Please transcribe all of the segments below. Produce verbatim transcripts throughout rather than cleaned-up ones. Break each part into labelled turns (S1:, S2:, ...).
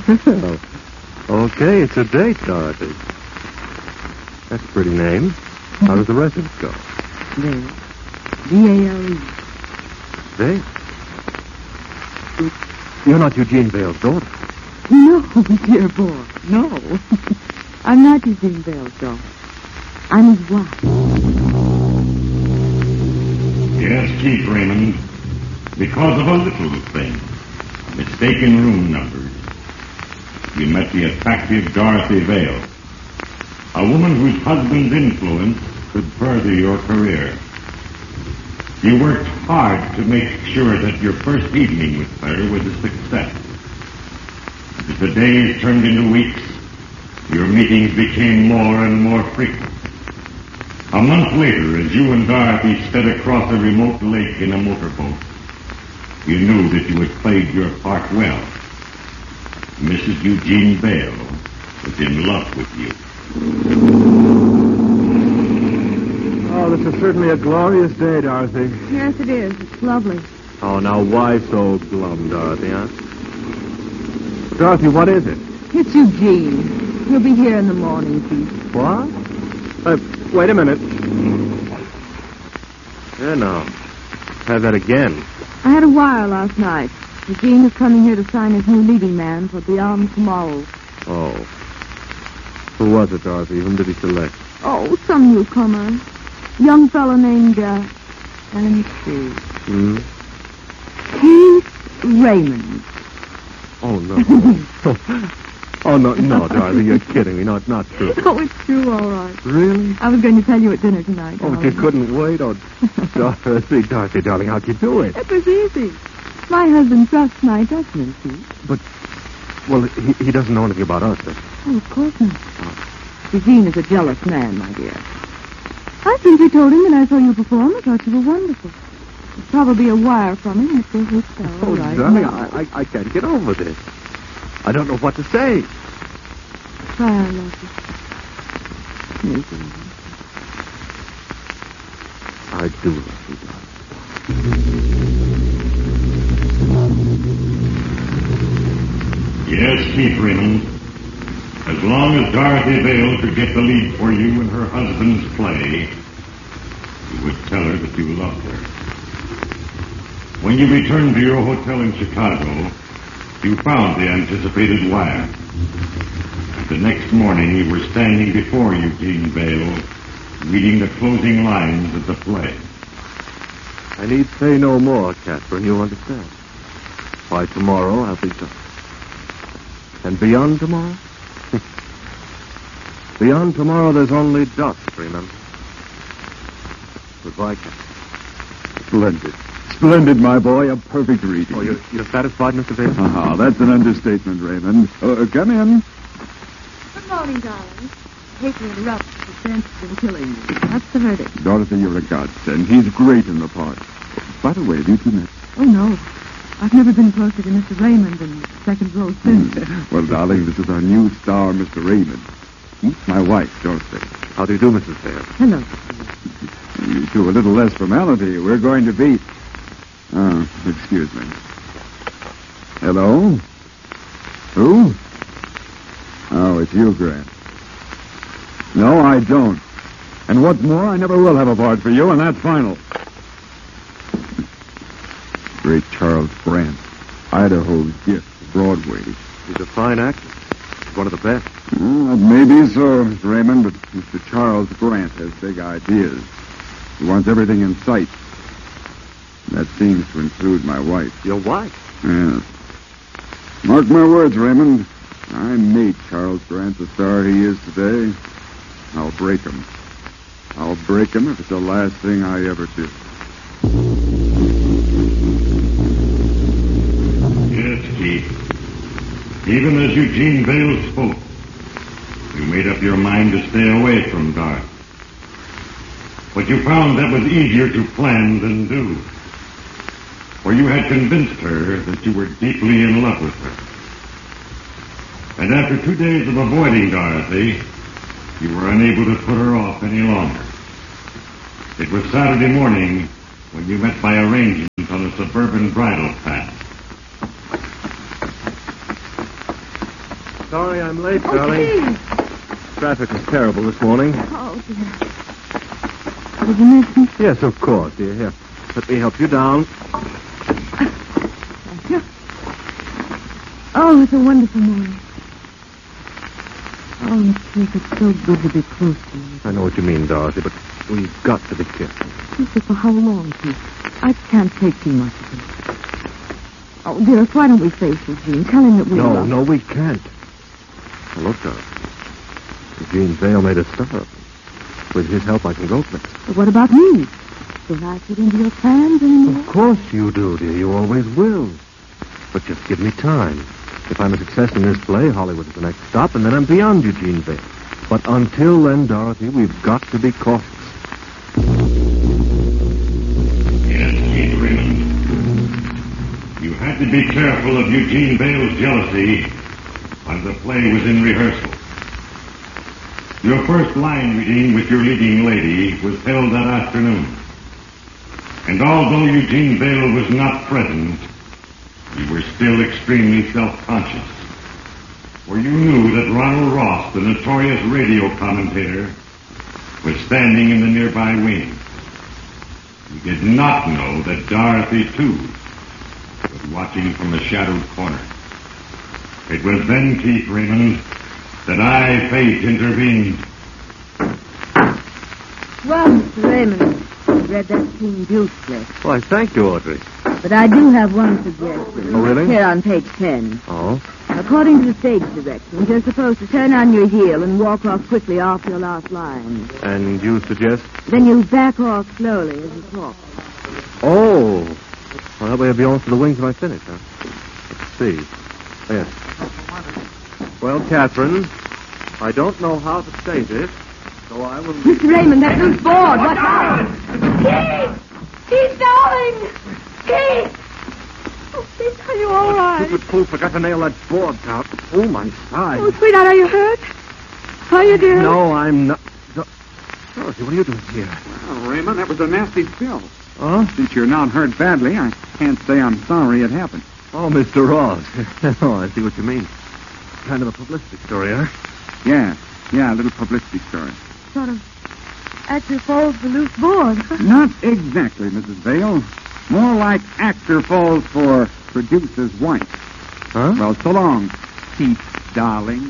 S1: Oh, okay, it's a date, Dorothy. That's a pretty name. How does the rest of it go?
S2: Vale. V A L E.
S1: Vale? You're not Eugene Vale's daughter.
S2: No, dear boy, no. I'm not Eugene Vale's daughter. I'm his wife.
S3: Yes, Chief Raymond. Because of a little thing. Mistaken room numbers. You met the attractive Dorothy Vale. A woman whose husband's influence could further your career. You worked hard to make sure that your first evening with her was a success. As the days turned into weeks, your meetings became more and more frequent. A month later, as you and Dorothy sped across a remote lake in a motorboat, you knew that you had played your part well. Missus Eugene Vale was in love with you.
S1: Oh, this is certainly a glorious day, Dorothy.
S2: Yes, it is. It's lovely.
S1: Oh, now why so glum, Dorothy, huh? Dorothy, what is it?
S2: It's Eugene. He'll be here in the morning, Pete.
S1: What? Uh, wait a minute. Yeah, no. Have that again.
S2: I had a wire last night. Eugene is coming here to sign his new leading man for Beyond Tomorrow.
S1: Oh. Who was it, Dorothy? Whom did he select?
S2: Oh, some newcomer. Young fellow named, uh, let me see.
S1: Hmm?
S2: Keith Raymond.
S1: Oh, no. Oh, no, no, Dorothy, you're kidding me. No, it's not true.
S2: Oh, it's true, all right.
S1: Really?
S2: I was going to tell you at dinner tonight.
S1: Oh, but you couldn't wait. Oh, Dorothy, Dorothy, darling, how'd you do it?
S2: It was easy. My husband trusts my judgment, Pete.
S1: But, well, he, he doesn't know anything about us, does he?
S2: Oh, of course not. Oh. Eugene is a jealous man, my dear. I simply told him that I saw you perform and thought you were wonderful. There's probably a wire from him at the hotel.
S1: Oh,
S2: right
S1: darling,
S2: now.
S1: I, I, I can't get over this. I don't know what to say.
S2: Try I love you. Yes,
S1: I do love you, darling.
S3: Yes, Chief Raymond. As long as Dorothy Vale could get the lead for you in her husband's play, you would tell her that you loved her. When you returned to your hotel in Chicago, you found the anticipated wire. And the next morning, you were standing before Eugene Vale, reading the closing lines of the play.
S1: I need say no more, Catherine, you understand. By tomorrow, I'll be done. And beyond tomorrow? Beyond tomorrow, there's only dust, remember? Goodbye, Catherine.
S4: Splendid. Splendid, my boy. A perfect reading.
S1: Oh, you're, you're satisfied, Mister Vale?
S4: Ah, that's an understatement, Raymond. Uh, come in.
S2: Good morning, darling. I hate to interrupt, but Francis has been killing me. What's the verdict?
S4: Dorothy, you're a godsend. He's great in the part. By the way, have you two met?
S2: Oh, no. I've never been closer to Mister Raymond than the second row since.
S4: Well, darling, this is our new star, Mister Raymond. My wife, Dorothy.
S1: How do you do, Missus Vale?
S2: Hello.
S4: You two, a little less formality. We're going to be... Oh, excuse me. Hello? Who? Oh, it's you, Grant. No, I don't. And what's more, I never will have a part for you, and that's final. Great Charles Grant. Idaho's gift, Broadway.
S1: He's a fine actor. He's one of the best.
S4: Well, maybe so, Mister Raymond, but Mister Charles Grant has big ideas. He wants everything in sight. That seems to include my wife.
S1: Your wife?
S4: Yes. Mark my words, Raymond. I made Charles Grant the star he is today. I'll break him. I'll break him if it's the last thing I ever do.
S3: Yes, Chief. Even as Eugene Vale spoke, you made up your mind to stay away from Dart. But you found that was easier to plan than do. For you had convinced her that you were deeply in love with her. And after two days of avoiding Dorothy, you were unable to put her off any longer. It was Saturday morning when you met by arrangement on a suburban bridle path.
S1: Sorry I'm late,
S2: Oh,
S1: darling.
S2: please.
S1: Traffic was terrible this morning.
S2: Oh, dear. Did you miss me?
S1: Yes, of course, dear. Here, let me help you down.
S2: Thank you. Oh, it's a wonderful morning. Oh, Keith, it's so good to be close to you.
S1: I know what you mean, Dorothy, but we've got to be careful.
S2: Keith, for how long, Keith? I can't take too much of it. Oh, dearest, why don't we face Eugene? Tell him that we
S1: No,
S2: love
S1: no, we can't. Now, look, Dorothy. Eugene Vale made a start. With his help, I can go places.
S2: But what about me? Will I fit into your plans anymore?
S1: Of course you do, dear. You always will. But just give me time. If I'm a success in this play, Hollywood is the next stop, and then I'm beyond Eugene Vale. But until then, Dorothy, we've got to be cautious.
S3: Yes, Keith Raymond. You had to be careful of Eugene Vale's jealousy while the play was in rehearsal. Your first line reading with your leading lady was held that afternoon. And although Eugene Vale was not present, you were still extremely self-conscious. For you knew that Ronald Ross, the notorious radio commentator, was standing in the nearby wing. You did not know that Dorothy, too, was watching from a shadowed corner. It was then, Keith Raymond, that I, fate, intervened.
S2: Well, Mister Raymond, I've read that scene beautifully.
S1: Why, thank you, Audrey.
S2: But I do have one suggestion.
S1: Oh, really?
S2: Here on page ten.
S1: Oh?
S2: According to the stage directions, you're supposed to turn on your heel and walk off quickly off your last line.
S1: And you suggest?
S2: Then you back off slowly as you talk.
S1: Oh. Well, that way I'll be on to the wings when I finish, huh? Let's see. Yes. Well, Catherine, I don't know how to say this, so I will...
S2: Mister Raymond, that loose board. Watch out!
S5: Keith! Keith, darling! Keith! Oh, Keith, are you all right?
S1: Stupid fool forgot to nail that board down. Oh, my side.
S5: Oh, sweetheart, are you hurt? Are you, dear?
S1: No, I'm not... Do- Dorothy, what are you doing here?
S4: Well, Raymond, that was a nasty spill.
S1: Huh?
S4: Since you're not hurt badly, I can't say I'm sorry it happened.
S1: Oh, Mister Ross. Oh, I see what you mean. Kind of a publicity story, huh?
S4: Yeah, yeah, a little publicity story.
S5: Sort of actor falls the loose board.
S4: Not exactly, Missus Vale. More like actor falls for producer's wife.
S1: Huh?
S4: Well, so long, Keith, darling.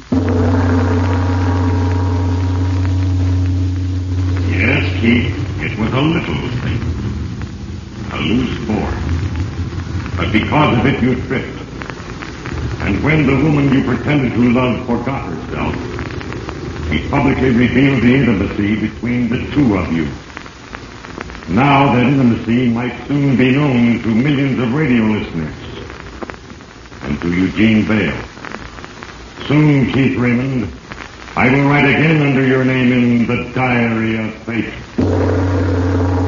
S3: Yes, Keith, it was a little thing. A loose board. But because of it, you tripped. And when the woman you pretended to love forgot herself, he publicly revealed the intimacy between the two of you. Now that intimacy might soon be known to millions of radio listeners. And to Eugene Vale. Soon, Keith Raymond, I will write again under your name in the Diary of Fate.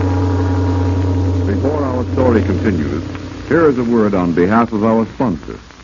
S6: Before our story continues, here is a word on behalf of our sponsor.